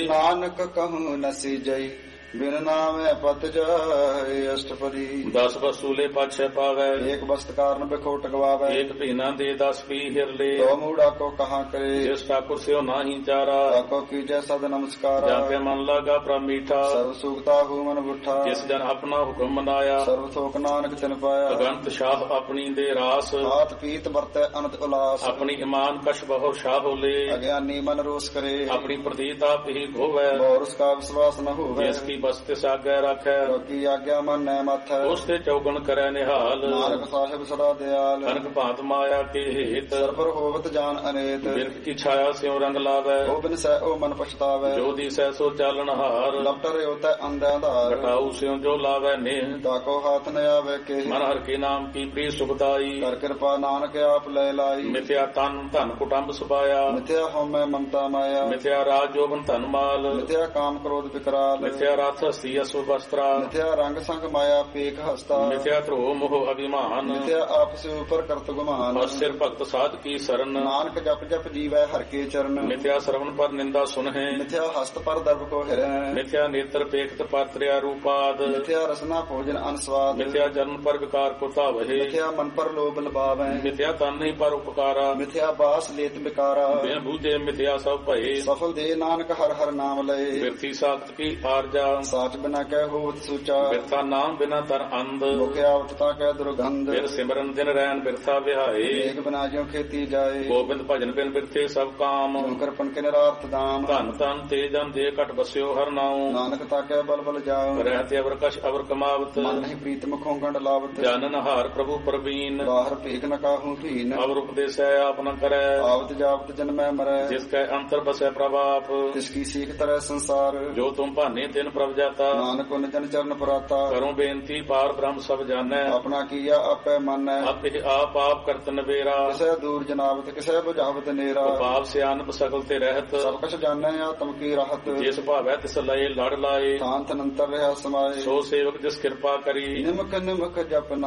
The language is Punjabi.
ਨਾਨਕ ਕਹੂੰ ਨਸੀ ਜਈ ਬਿਨ ਨਾਮੇ ਪਤ ਜਾਏ ਅਸ਼ਟਪਦੀ 10 ਵਸੂਲੇ ਪਾਛੈ ਪਾਵੈ ਏਕ ਬਸਤ ਕਾਰਨ ਬਿਖੋਟ ਗਵਾਵੈ ਏਕ ਭੀਨਾ ਦੇ 10 ਪੀ ਹਿਰਲੇ ਤੋ ਮੂੜਾ ਕੋ ਕਹਾ ਕਰੇ ਜਿਸ ਠਾਕੁਰ ਸਿਓ ਨਾਹੀ ਚਾਰਾ ਤਾਕੋ ਕੀਜੈ ਸਦ ਨਮਸਕਾਰਾ ਜਾ ਕੇ ਮਨ ਲਾਗਾ ਪ੍ਰਭ ਮੀਠਾ ਸਰਬ ਸੁਖਤਾ ਹੂ ਮਨ ਬੁੱਠਾ ਜਿਸ ਜਨ ਆਪਣਾ ਹੁਕਮ ਮਨਾਇਆ ਸਰਬ ਸੋਖ ਨਾਨਕ ਤਿਨ ਪਾਇਆ ਅਗੰਤ ਸ਼ਾਹ ਆਪਣੀ ਦੇ ਰਾਸ ਆਤ ਪੀਤ ਵਰਤੈ ਅਨੰਤ ਉਲਾਸ ਆਪਣੀ ਇਮਾਨ ਕਸ਼ ਬਹੁ ਸ਼ਾਹ ਹੋਲੇ ਅਗਿਆਨੀ ਮਨ ਰੋਸ ਕਰੇ ਆਪਣੀ ਪ੍ਰਤੀਤ ਆਪ ਹੀ ਹੋਵੈ ਬੋਰਸ ਕਾ ਵਿਸ਼ਵਾਸ ਨ ਹੋਵੇ ਜਿਸ ਕੀ ਬਸਤਿ ਸਾਗੈ ਰੱਖੈ ਲੋਕੀ ਆਗਿਆ ਮਨ ਨੈ ਮਾਥੈ ਉਸ ਤੇ ਚੌਗਣ ਕਰੈ ਨਿਹਾਲ ਨਾਨਕ ਸਾਹਿਬ ਸਦਾ ਦਿਆਲ ਅਨਕ ਭਾਂਤ ਮਾਇਆ ਕੇ ਹੇਤ ਸਰਬਰ ਹੋਵਤ ਜਾਨ ਅਨੇਤ ਬਿਰਖ ਕੀ ਛਾਇਆ ਸਿਉ ਰੰਗ ਲਾਵੈ ਉਹ ਬਿਨ ਸਹਿ ਉਹ ਮਨ ਪਛਤਾਵੈ ਜੋ ਦੀਸੈ ਸੋ ਚਾਲਣ ਹਾਰ ਲਪਟਰ ਉਤੈ ਅੰਧਿਆ ਧਾਰ ਘਟਾਉ ਸਿਉ ਜੋ ਲਾਵੈ ਨੇਹ ਤਾਕੋ ਹਾਥ ਨ ਆਵੇ ਕੇ ਮਨ ਹਰ ਕੇ ਨਾਮ ਕੀ ਪ੍ਰੀ ਸੁਖਦਾਈ ਕਰ ਕਿਰਪਾ ਨਾਨਕ ਆਪ ਲੈ ਲਾਈ ਮਿਥਿਆ ਤਨ ਧਨ ਕੁਟੰਬ ਸੁਪਾਇਆ ਮਿਥਿਆ ਹਉਮੈ ਮਮਤਾ ਮਾਇਆ ਮਿਥਿਆ ਰਾਜ ਜੋਬਨ ਧਨ ਮਾਲ ਮਿਥਿਆ ਕਾਮ ਕ੍ਰੋਧ ਵਿਕਰਾਲ ਮਿਥਿਆ ਰਥ ਹਸਤੀ ਅਸੁ ਵਸਤਰਾ ਮਿਥਿਆ ਰੰਗ ਸੰਗ ਮਾਇਆ ਪੇਖ ਹਸਤਾ ਮਿਥਿਆ ਧਰੋ ਮੋਹ ਅਭਿਮਾਨ ਮਿਥਿਆ ਆਪਸ ਉਪਰ ਕਰਤ ਗੁਮਾਨ ਅਸਿਰ ਭਗਤ ਸਾਧ ਕੀ ਸਰਨ ਨਾਨਕ ਜਪ ਜਪ ਜੀਵੈ ਹਰ ਕੇ ਚਰਨ ਮਿਥਿਆ ਸਰਵਨ ਪਰ ਨਿੰਦਾ ਸੁਨਹਿ ਮਿਥਿਆ ਹਸਤ ਪਰ ਦਰਬ ਕੋ ਹਿਰੈ ਮਿਥਿਆ ਨੇਤਰ ਪੇਖਤ ਪਾਤਰਿਆ ਰੂਪਾਦ ਮਿਥਿਆ ਰਸਨਾ ਭੋਜਨ ਅਨਸਵਾਦ ਮਿਥਿਆ ਜਨਮ ਪਰ ਵਿਕਾਰ ਕੋ ਧਾਵਹਿ ਮਿਥਿਆ ਮਨ ਪਰ ਲੋਭ ਲਬਾਵੈ ਮਿਥਿਆ ਤਨ ਨਹੀਂ ਪਰ ਉਪਕਾਰਾ ਮਿਥਿਆ ਬਾਸ ਲੇਤ ਬਿਕਾਰਾ ਬਿਨ ਬੂਝੇ ਮਿਥਿਆ ਸਭ ਭਏ ਸਫਲ ਦੇ ਨਾਨਕ ਹਰ ਹਰ ਨਾਮ ਲਏ ਬਿਰਥੀ ਸਾਖਤ ਕੀ ਆਰਜਾ ਸਾਚ ਬਿਨਾ ਕਹਿ ਹੋਵਤ ਸੂਚਾ ਬਿਰਥਾ ਨਾਮ ਬਿਨਾ ਤਰ ਅੰਧ ਮੁਖ ਆਵਤਤਾ ਕਹਿ ਦੁਰਗੰਧ ਬਿਰ ਸਿਮਰਨ ਦਿਨ ਰੈਨ ਬਿਰਥਾ ਵਿਹਾਏ ਏਕ ਬਿਨਾ ਜਿਉ ਖੇਤੀ ਜਾਏ ਗੋਬਿੰਦ ਭਜਨ ਬਿਨ ਬਿਰਥੇ ਸਭ ਕਾਮ ਸ਼ੰਕਰ ਪਨਕੇ ਨਿਰਾਰਥ ਦਾਮ ਧਨ ਤਨ ਤੇ ਜਨ ਦੇ ਘਟ ਬਸਿਓ ਹਰ ਨਾਉ ਨਾਨਕ ਤਾਕੈ ਬਲ ਬਲ ਜਾਉ ਰਹਿਤੇ ਅਵਰ ਕਛ ਅਵਰ ਕਮਾਵਤ ਮਨ ਨਹੀਂ ਪ੍ਰੀਤ ਮੁਖੋਂ ਗੰਢ ਲਾਵਤ ਜਾਨਨ ਹਾਰ ਪ੍ਰਭੂ ਪ੍ਰਵੀਨ ਬਾਹਰ ਭੇਖ ਨ ਕਾਹੂ ਧੀਨ ਅਵਰ ਉਪਦੇਸੈ ਆਪ ਨ ਕਰੈ ਆਵਤ ਜਾਵਤ ਜਨਮੈ ਮਰੈ ਜਿਸ ਕੈ ਅੰਤਰ ਬਸੈ ਪ੍ਰਭਾਪ ਤਿਸ ਕੀ ਸੀਖ ਤਰੈ ਸੰਸਾਰ ਜੋ ਤੁਮ ਭਾਨੇ ਤਿਨ ਪ੍ਰਭ ਜਾਤਾ ਨਾਨਕ ਉਨ ਜਨ ਚਰਨ ਪਰਾਤਾ ਕਰੋ ਬੇਨਤੀ ਪਾਰ ਬ੍ਰਹਮ ਸਭ ਜਾਣੈ ਆਪਣਾ ਕੀਆ ਆਪੈ ਮੰਨੈ ਆਪੇ ਆਪ ਆਪ ਕਰਤ ਨਵੇਰਾ ਕਿਸੇ ਦੂਰ ਜਨਾਵਤ ਕਿਸੇ ਬੁਝਾਵਤ ਨੇਰਾ ਪਾਪ ਸਿਆਨਪ ਸਗਲ ਤੇ ਰਹਿਤ ਸਭ ਕਛ ਜਾਣੈ ਆਤਮ ਕੀ ਰਹਤ ਜਿਸ ਭਾਵੈ ਤਿਸ ਲਏ ਲੜ ਲਾਏ ਸ਼ਾਂਤ ਅਨੰਤਰ ਰਹਾ ਸਮਾਏ ਸੋ ਸੇਵਕ ਜਿਸ ਕਿਰਪਾ ਕਰੀ ਨਿਮਕ ਨਿਮਕ ਜਪ